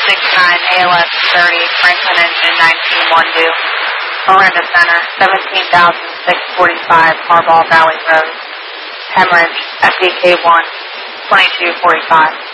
69 ALS 30, Franklin engine 19-1 due. Miranda Center, 17,645 Harbaugh Valley Road. Hemorrhage, FDK1, 2245.